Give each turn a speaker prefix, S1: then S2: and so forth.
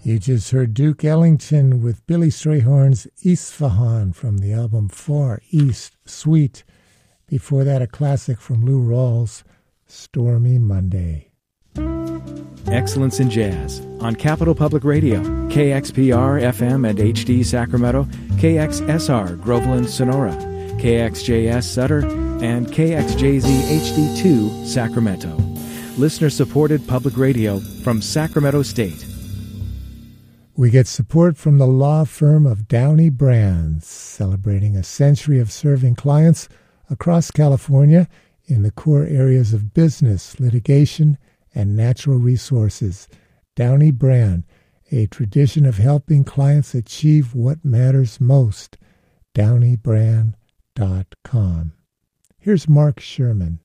S1: You just heard Duke Ellington with Billy Strayhorn's Isfahan from the album Far East Suite. Before that, a classic from Lou Rawls, Stormy Monday.
S2: Excellence in Jazz on Capital Public Radio, KXPR FM and HD Sacramento, KXSR Groveland Sonora, KXJS Sutter, and KXJZ HD2 Sacramento. Listener-supported public radio from Sacramento State.
S1: We get support from the law firm of Downey Brands, celebrating a century of serving clients across California in the core areas of business, litigation, and natural resources. Downey Brand, a tradition of helping clients achieve what matters most. DowneyBrand.com. Here's Mark Sherman.